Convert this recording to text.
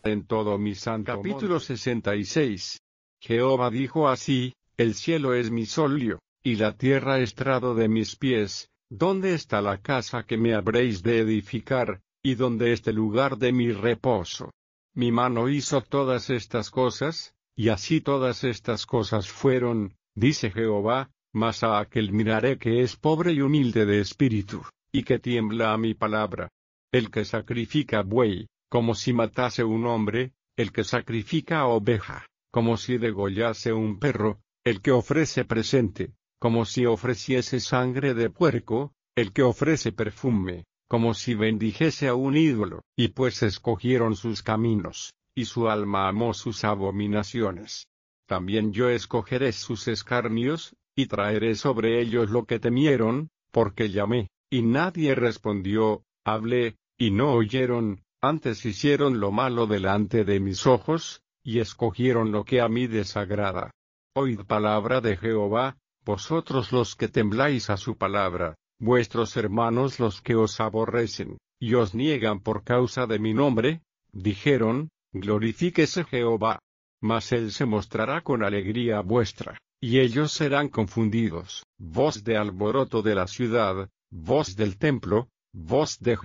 en todo mi santo monte. Capítulo 66. Jehová dijo así: el cielo es mi solio, y la tierra estrado de mis pies. ¿Dónde está la casa que me habréis de edificar, y dónde este lugar de mi reposo? Mi mano hizo todas estas cosas, y así todas estas cosas fueron, dice Jehová, mas a aquel miraré que es pobre y humilde de espíritu, y que tiembla a mi palabra. El que sacrifica buey, como si matase un hombre; el que sacrifica oveja, como si degollase un perro; el que ofrece presente, como si ofreciese sangre de puerco; el que ofrece perfume, como si bendijese a un ídolo. Y pues escogieron sus caminos, y su alma amó sus abominaciones, también yo escogeré sus escarnios, y traeré sobre ellos lo que temieron, porque llamé, y nadie respondió; hablé, y no oyeron; antes hicieron lo malo delante de mis ojos, y escogieron lo que a mí desagrada. Oíd palabra de Jehová, vosotros los que tembláis a su palabra, vuestros hermanos los que os aborrecen, y os niegan por causa de mi nombre, dijeron: glorifíquese Jehová. Mas él se mostrará con alegría vuestra, y ellos serán confundidos. Voz de alboroto de la ciudad, voz del templo, voz de